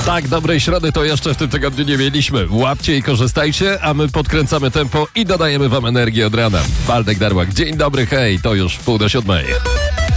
Tak, dobrej środy to jeszcze w tym tygodniu nie mieliśmy. Łapcie i korzystajcie, a my podkręcamy tempo i dodajemy wam energię od rana. Waldek Darłak, dzień dobry, hej, to już 6:30.